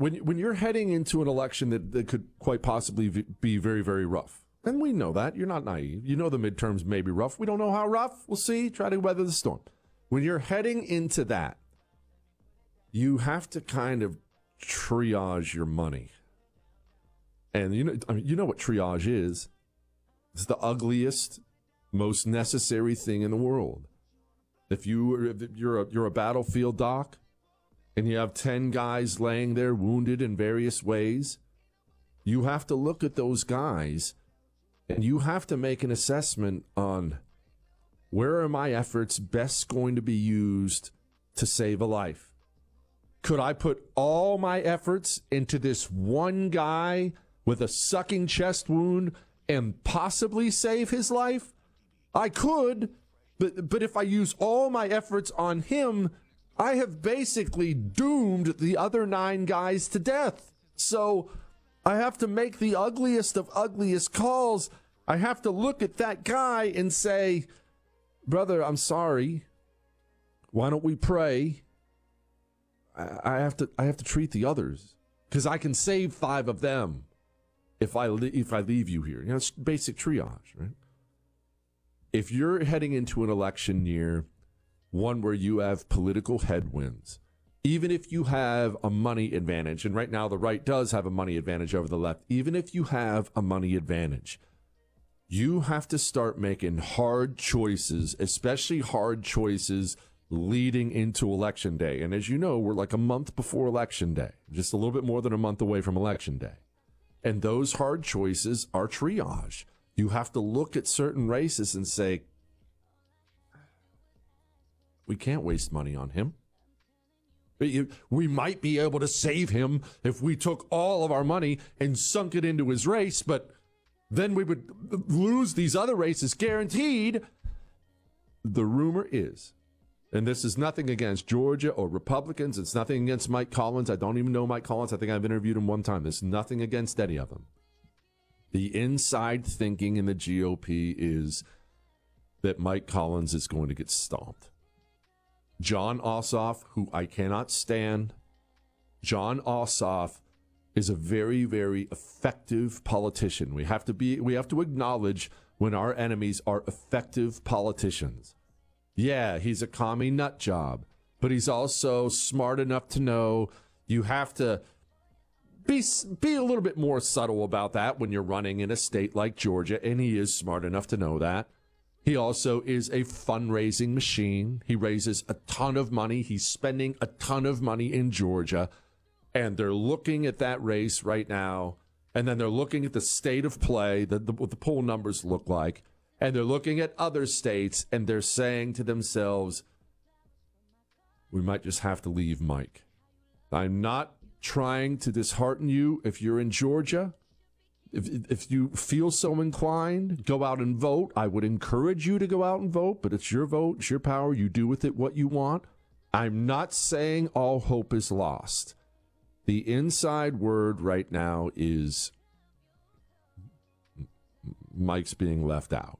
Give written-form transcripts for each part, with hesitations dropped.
when you're heading into an election that could quite possibly be very, very rough, and we know that. You're not naive. You know the midterms may be rough. We don't know how rough. We'll see. Try to weather the storm. When you're heading into that, you have to kind of triage your money. And you know what triage is. It's the ugliest, most necessary thing in the world. If you're a battlefield doc and you have 10 guys laying there wounded in various ways, you have to look at those guys and you have to make an assessment on where are my efforts best going to be used to save a life. Could I put all my efforts into this one guy with a sucking chest wound and possibly save his life? I could, but if I use all my efforts on him, I have basically doomed the other 9 guys to death. So I have to make the ugliest of ugliest calls. I have to look at that guy and say, brother, I'm sorry. Why don't we pray? I have to treat the others because I can save 5 of them if I leave you here. You know, it's basic triage, right? If you're heading into an election year, one where you have political headwinds, even if you have a money advantage, and right now the right does have a money advantage over the left, even if you have a money advantage, you have to start making hard choices, especially hard choices leading into Election Day. And as you know, we're like a month before Election Day, just a little bit more than a month away from Election Day. And those hard choices are triage. You have to look at certain races and say, we can't waste money on him. We might be able to save him if we took all of our money and sunk it into his race, but then we would lose these other races guaranteed. The rumor is, and this is nothing against Georgia or Republicans. It's nothing against Mike Collins. I don't even know Mike Collins. I think I've interviewed him one time. There's nothing against any of them. The inside thinking in the GOP is that Mike Collins is going to get stomped. Jon Ossoff, who I cannot stand, Jon Ossoff is a very, very effective politician. We have to acknowledge when our enemies are effective politicians. Yeah, he's a commie nut job, but he's also smart enough to know you have to be a little bit more subtle about that when you're running in a state like Georgia, and he is smart enough to know that. He also is a fundraising machine. He raises a ton of money. He's spending a ton of money in Georgia, and they're looking at that race right now, and then they're looking at the state of play, what the poll numbers look like, and they're looking at other states, and they're saying to themselves, we might just have to leave Mike. I'm not trying to dishearten you if you're in Georgia. If you feel so inclined, go out and vote. I would encourage you to go out and vote, but it's your vote, it's your power. You do with it what you want. I'm not saying all hope is lost. The inside word right now is Mike's being left out.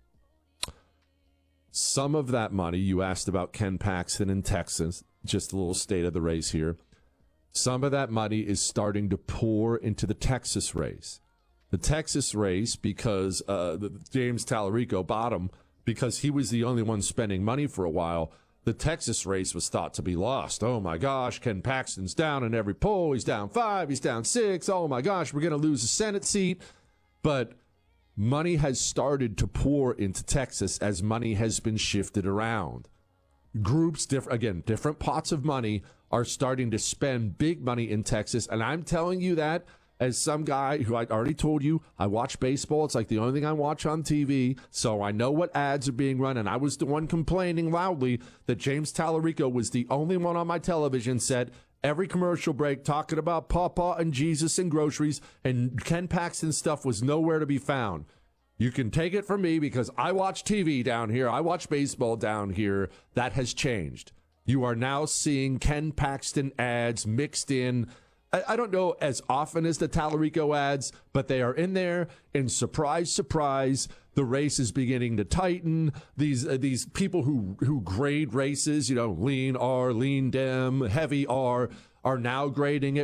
Some of that money, you asked about Ken Paxton in Texas, just a little state of the race here. Some of that money is starting to pour into the Texas race. The Texas race, because James Tallarico bottom, because he was the only one spending money for a while, the Texas race was thought to be lost. Oh, my gosh, Ken Paxton's down in every poll. He's down 5, he's down 6. Oh, my gosh, we're going to lose a Senate seat. But money has started to pour into Texas as money has been shifted around. Groups, different pots of money are starting to spend big money in Texas. And I'm telling you that as some guy who I already told you, I watch baseball. It's like the only thing I watch on TV. So I know what ads are being run. And I was the one complaining loudly that James Tallarico was the only one on my television set every commercial break talking about Pawpaw and Jesus and groceries, and Ken Paxton stuff was nowhere to be found. You can take it from me because I watch TV down here. I watch baseball down here. That has changed. You are now seeing Ken Paxton ads mixed in. I don't know as often as the Tallarico ads, but they are in there. And surprise, surprise, the race is beginning to tighten. These people who grade races, lean R, lean Dem, heavy R, are now grading it